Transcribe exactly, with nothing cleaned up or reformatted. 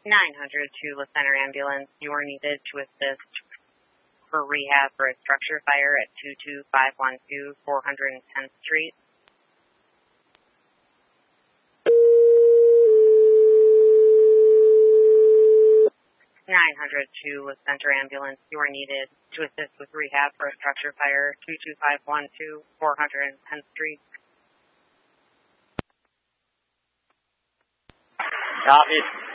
nine hundred to La Center Ambulance. You are needed to assist for rehab for a structure fire at two two five one two four hundred tenth Street. nine hundred to La Center Ambulance. You are needed to assist with rehab for a structure fire two two five one two four hundred tenth Street. Copy.